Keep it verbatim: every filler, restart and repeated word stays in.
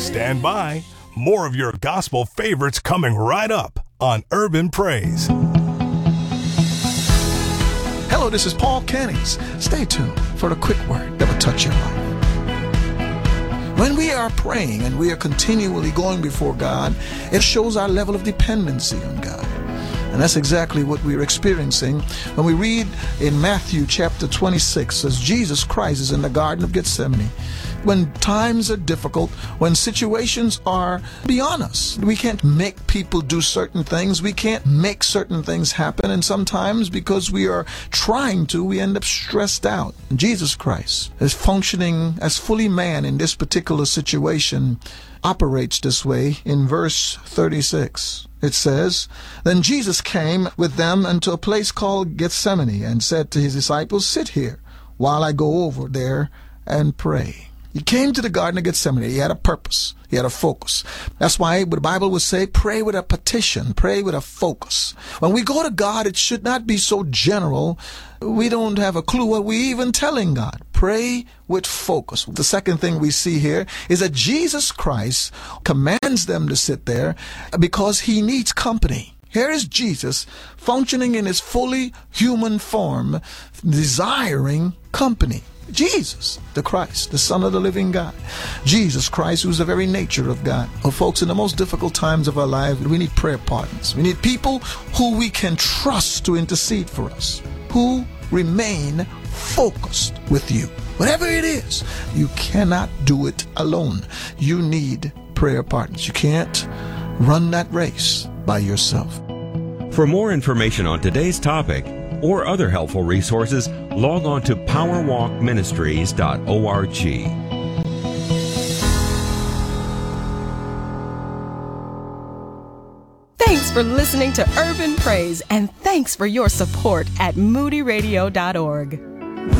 Stand by. More of your gospel favorites coming right up on Urban Praise. Hello, this is Paul Kennings. Stay tuned for the quick word that will touch your life. When we are praying and we are continually going before God, it shows our level of dependency on God. And that's exactly what we're experiencing when we read in Matthew chapter twenty-six, as Jesus Christ is in the Garden of Gethsemane. When times are difficult, when situations are beyond us, we can't make people do certain things. We can't make certain things happen. And sometimes because we are trying to, we end up stressed out. Jesus Christ is functioning as fully man in this particular situation, operates this way in verse thirty-six. It says, "Then Jesus came with them unto a place called Gethsemane and said to his disciples, 'Sit here while I go over there and pray.'" He came to the Garden of Gethsemane. He had a purpose. He had a focus. That's why the Bible would say, pray with a petition, pray with a focus. When we go to God, it should not be so general. We don't have a clue what we're even telling God. Pray with focus. The second thing we see here is that Jesus Christ commands them to sit there because he needs company. Here is Jesus functioning in his fully human form, desiring company. Jesus, the Christ, the Son of the living God. Jesus Christ, who's the very nature of God. Well, folks, in the most difficult times of our life, we need prayer partners. We need people who we can trust to intercede for us, who remain focused with you. Whatever it is, you cannot do it alone. You need prayer partners. You can't run that race by yourself. For more information on today's topic or other helpful resources, log on to power walk ministries dot org. Thanks for listening to Urban Praise, and thanks for your support at moody radio dot org.